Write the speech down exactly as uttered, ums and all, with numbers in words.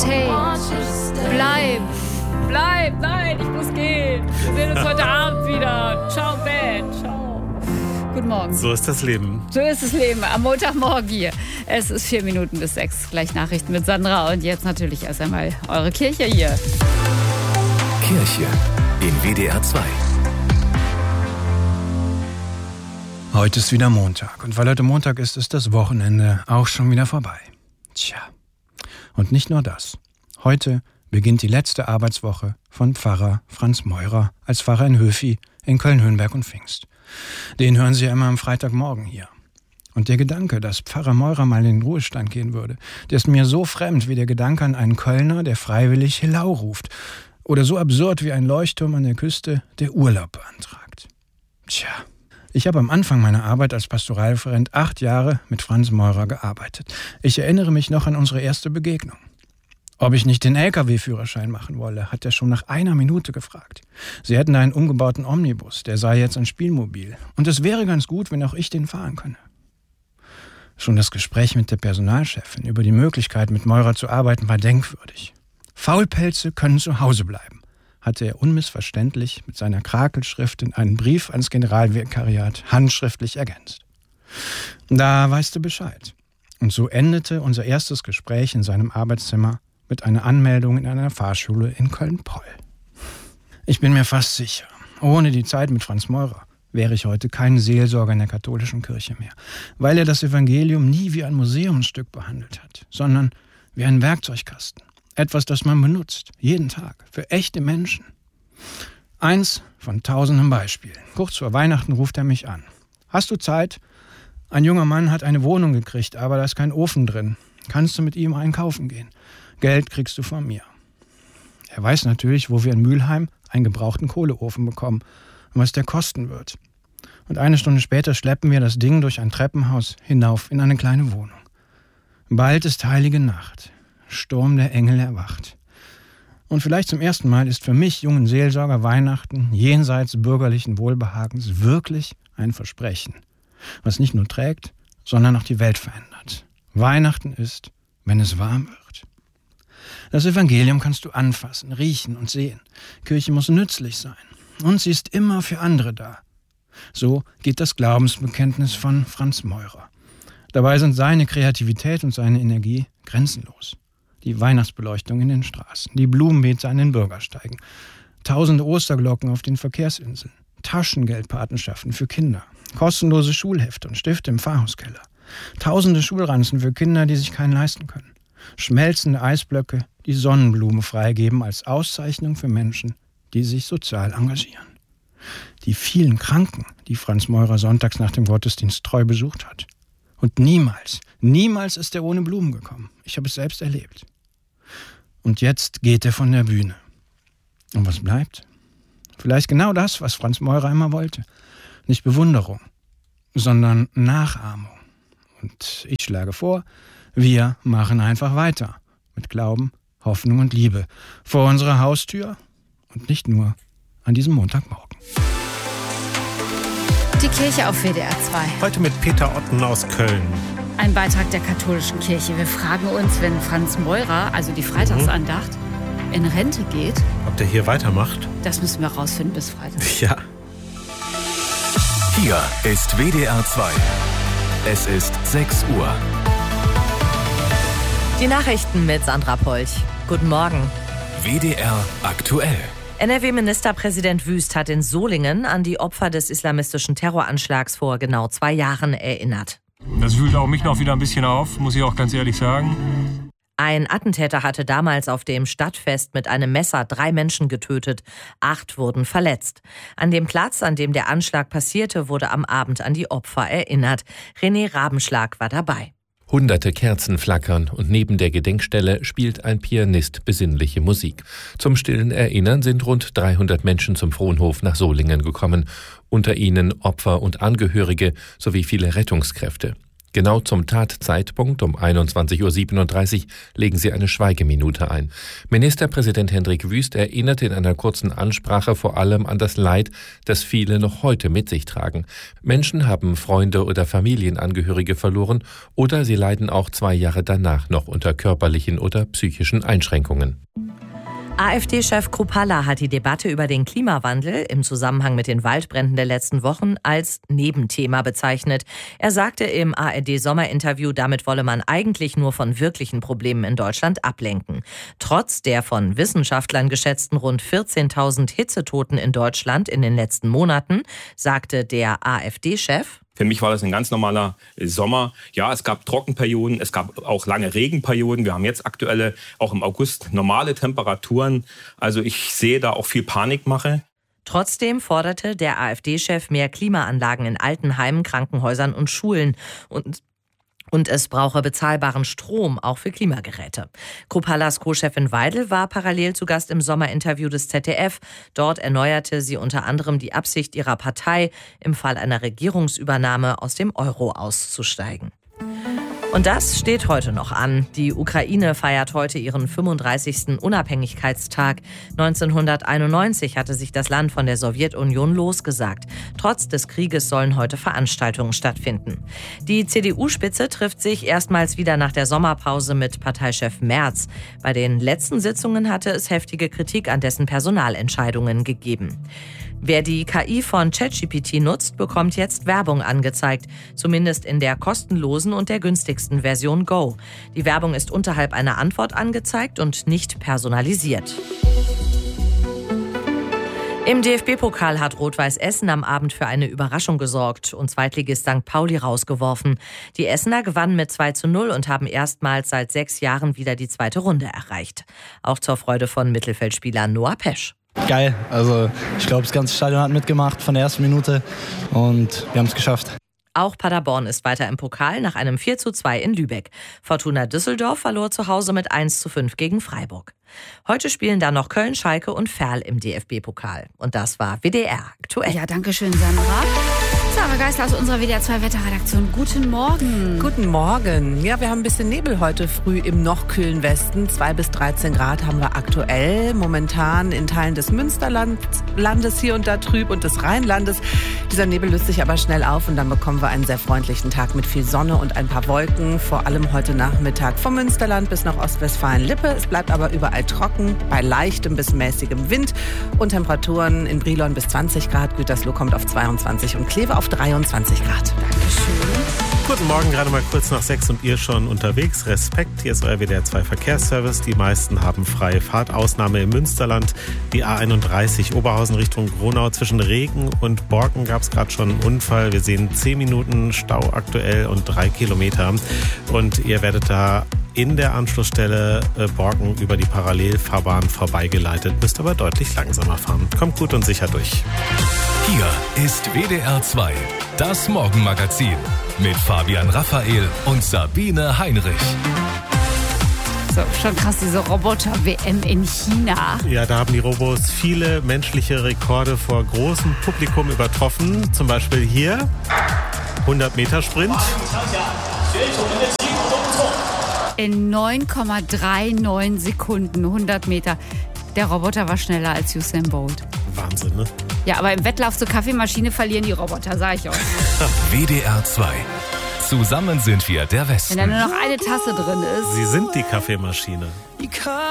hey, bleib, bleib, nein, ich muss gehen. Wir sehen uns heute Abend wieder. Ciao, Ben, ciao. Guten Morgen. So ist das Leben. So ist das Leben. Am Montagmorgen hier. Es ist vier Minuten bis sechs. Gleich Nachrichten mit Sandra. Und jetzt natürlich erst einmal eure Kirche hier. Kirche in W D R zwei. Heute ist wieder Montag. Und weil heute Montag ist, ist das Wochenende auch schon wieder vorbei. Tja. Und nicht nur das. Heute beginnt die letzte Arbeitswoche von Pfarrer Franz Meurer als Pfarrer in Höfi in Köln-Höhenberg und Pfingst. Den hören Sie ja immer am Freitagmorgen hier. Und der Gedanke, dass Pfarrer Meurer mal in den Ruhestand gehen würde, der ist mir so fremd wie der Gedanke an einen Kölner, der freiwillig Hellau ruft. Oder so absurd wie ein Leuchtturm an der Küste, der Urlaub beantragt. Tja, ich habe am Anfang meiner Arbeit als Pastoralreferent acht Jahre mit Franz Meurer gearbeitet. Ich erinnere mich noch an unsere erste Begegnung. Ob ich nicht den L K W-Führerschein machen wolle, hat er schon nach einer Minute gefragt. Sie hätten einen umgebauten Omnibus, der sei jetzt ein Spielmobil. Und es wäre ganz gut, wenn auch ich den fahren könne. Schon das Gespräch mit der Personalchefin über die Möglichkeit, mit Meurer zu arbeiten, war denkwürdig. Faulpelze können zu Hause bleiben, hatte er unmissverständlich mit seiner Krakelschrift in einen Brief ans Generalvikariat handschriftlich ergänzt. Da weißt du Bescheid. Und so endete unser erstes Gespräch in seinem Arbeitszimmer mit einer Anmeldung in einer Fahrschule in Köln-Poll. Ich bin mir fast sicher, ohne die Zeit mit Franz Meurer wäre ich heute kein Seelsorger in der katholischen Kirche mehr, weil er das Evangelium nie wie ein Museumsstück behandelt hat, sondern wie ein Werkzeugkasten. Etwas, das man benutzt, jeden Tag, für echte Menschen. Eins von tausenden Beispielen. Kurz vor Weihnachten ruft er mich an. Hast du Zeit? Ein junger Mann hat eine Wohnung gekriegt, aber da ist kein Ofen drin. Kannst du mit ihm einkaufen gehen? Geld kriegst du von mir. Er weiß natürlich, wo wir in Mülheim einen gebrauchten Kohleofen bekommen und was der kosten wird. Und eine Stunde später schleppen wir das Ding durch ein Treppenhaus hinauf in eine kleine Wohnung. Bald ist heilige Nacht. Sturm der Engel erwacht. Und vielleicht zum ersten Mal ist für mich, jungen Seelsorger, Weihnachten jenseits bürgerlichen Wohlbehagens wirklich ein Versprechen, was nicht nur trägt, sondern auch die Welt verändert. Weihnachten ist, wenn es warm wird. Das Evangelium kannst du anfassen, riechen und sehen. Kirche muss nützlich sein. Und sie ist immer für andere da. So geht das Glaubensbekenntnis von Franz Meurer. Dabei sind seine Kreativität und seine Energie grenzenlos. Die Weihnachtsbeleuchtung in den Straßen, die Blumenbeete an den Bürgersteigen, tausende Osterglocken auf den Verkehrsinseln, Taschengeldpatenschaften für Kinder, kostenlose Schulhefte und Stifte im Pfarrhauskeller, tausende Schulranzen für Kinder, die sich keinen leisten können, schmelzende Eisblöcke, die Sonnenblume freigeben als Auszeichnung für Menschen, die sich sozial engagieren. Die vielen Kranken, die Franz Meurer sonntags nach dem Gottesdienst treu besucht hat. Und niemals, niemals ist er ohne Blumen gekommen. Ich habe es selbst erlebt. Und jetzt geht er von der Bühne. Und was bleibt? Vielleicht genau das, was Franz Meurer immer wollte. Nicht Bewunderung, sondern Nachahmung. Und ich schlage vor, wir machen einfach weiter. Mit Glauben, Hoffnung und Liebe. Vor unserer Haustür und nicht nur an diesem Montagmorgen. Die Kirche auf W D R zwei. Heute mit Peter Otten aus Köln. Ein Beitrag der katholischen Kirche. Wir fragen uns, wenn Franz Meurer, also die Freitagsandacht, mhm. in Rente geht. Ob der hier weitermacht? Das müssen wir rausfinden bis Freitag. Ja. Hier ist W D R zwei. Es ist sechs Uhr. Die Nachrichten mit Sandra Polch. Guten Morgen. W D R aktuell. N R W-Ministerpräsident Wüst hat in Solingen an die Opfer des islamistischen Terroranschlags vor genau zwei Jahren erinnert. Das wühlt auch mich noch wieder ein bisschen auf, muss ich auch ganz ehrlich sagen. Ein Attentäter hatte damals auf dem Stadtfest mit einem Messer drei Menschen getötet. Acht wurden verletzt. An dem Platz, an dem der Anschlag passierte, wurde am Abend an die Opfer erinnert. René Rabenschlag war dabei. Hunderte Kerzen flackern und neben der Gedenkstelle spielt ein Pianist besinnliche Musik. Zum stillen Erinnern sind rund dreihundert Menschen zum Fronhof nach Solingen gekommen. Unter ihnen Opfer und Angehörige sowie viele Rettungskräfte. Genau zum Tatzeitpunkt um einundzwanzig Uhr siebenunddreißig legen sie eine Schweigeminute ein. Ministerpräsident Hendrik Wüst erinnerte in einer kurzen Ansprache vor allem an das Leid, das viele noch heute mit sich tragen. Menschen haben Freunde oder Familienangehörige verloren oder sie leiden auch zwei Jahre danach noch unter körperlichen oder psychischen Einschränkungen. AfD-Chef Kruppalla hat die Debatte über den Klimawandel im Zusammenhang mit den Waldbränden der letzten Wochen als Nebenthema bezeichnet. Er sagte im A R D-Sommerinterview, damit wolle man eigentlich nur von wirklichen Problemen in Deutschland ablenken. Trotz der von Wissenschaftlern geschätzten rund vierzehntausend Hitzetoten in Deutschland in den letzten Monaten, sagte der AfD-Chef: Für mich war das ein ganz normaler Sommer. Ja, es gab Trockenperioden, es gab auch lange Regenperioden. Wir haben jetzt aktuelle, auch im August, normale Temperaturen. Also ich sehe da auch viel Panikmache. Trotzdem forderte der AfD-Chef mehr Klimaanlagen in Altenheimen, Krankenhäusern und Schulen. Und Und es brauche bezahlbaren Strom, auch für Klimageräte. Kruppallas Co-Chefin Weidel war parallel zu Gast im Sommerinterview des Z D F. Dort erneuerte sie unter anderem die Absicht ihrer Partei, im Fall einer Regierungsübernahme aus dem Euro auszusteigen. Und das steht heute noch an. Die Ukraine feiert heute ihren fünfunddreißigsten Unabhängigkeitstag. neunzehnhunderteinundneunzig hatte sich das Land von der Sowjetunion losgesagt. Trotz des Krieges sollen heute Veranstaltungen stattfinden. Die C D U-Spitze trifft sich erstmals wieder nach der Sommerpause mit Parteichef Merz. Bei den letzten Sitzungen hatte es heftige Kritik an dessen Personalentscheidungen gegeben. Wer die K I von ChatGPT nutzt, bekommt jetzt Werbung angezeigt. Zumindest in der kostenlosen und der günstigsten Version Go. Die Werbung ist unterhalb einer Antwort angezeigt und nicht personalisiert. Im D F B-Pokal hat Rot-Weiß Essen am Abend für eine Überraschung gesorgt und Zweitligist Sankt Pauli rausgeworfen. Die Essener gewannen mit zwei zu null und haben erstmals seit sechs Jahren wieder die zweite Runde erreicht. Auch zur Freude von Mittelfeldspieler Noah Pesch. Geil, also ich glaube, das ganze Stadion hat mitgemacht von der ersten Minute und wir haben es geschafft. Auch Paderborn ist weiter im Pokal nach einem vier zu zwei in Lübeck. Fortuna Düsseldorf verlor zu Hause mit eins zu fünf gegen Freiburg. Heute spielen dann noch Köln, Schalke und Ferl im D F B-Pokal. Und das war W D R aktuell. Ja, danke schön, Sandra. Sarah Geisler aus unserer W D R zwei Wetterredaktion. Guten Morgen. Guten Morgen. Ja, wir haben ein bisschen Nebel heute früh im noch kühlen Westen. zwei bis dreizehn Grad haben wir aktuell. Momentan in Teilen des Münsterlandes hier und da trüb und des Rheinlandes. Dieser Nebel löst sich aber schnell auf und dann bekommen wir einen sehr freundlichen Tag mit viel Sonne und ein paar Wolken. Vor allem heute Nachmittag vom Münsterland bis nach Ostwestfalen-Lippe. Es bleibt aber überall trocken, bei leichtem bis mäßigem Wind und Temperaturen in Brilon bis zwanzig Grad. Gütersloh kommt auf zweiundzwanzig und Kleve auf dreiundzwanzig Grad. Dankeschön. Guten Morgen, gerade mal kurz nach sechs und ihr schon unterwegs. Respekt, hier ist euer W D R zwei Verkehrsservice. Die meisten haben freie Fahrt. Ausnahme im Münsterland. Die A einunddreißig Oberhausen Richtung Gronau. Zwischen Regen und Borken gab es gerade schon einen Unfall. Wir sehen zehn Minuten Stau aktuell und drei Kilometer. Und ihr werdet da in der Anschlussstelle äh, Borken über die Parallelfahrbahn vorbeigeleitet. Müsst aber deutlich langsamer fahren. Kommt gut und sicher durch. Hier ist W D R zwei, das Morgenmagazin mit Fabian Raphael und Sabine Heinrich. So, schon krass, diese Roboter-W M in China. Ja, da haben die Robos viele menschliche Rekorde vor großem Publikum übertroffen. Zum Beispiel hier, hundert Meter Sprint. In neun Komma neununddreißig Sekunden, hundert Meter. Der Roboter war schneller als Usain Bolt. Wahnsinn, ne? Ja, aber im Wettlauf zur Kaffeemaschine verlieren die Roboter, sag ich euch. W D R zwei. Zusammen sind wir der Westen. Wenn da nur noch eine Tasse drin ist. Sie sind die Kaffeemaschine.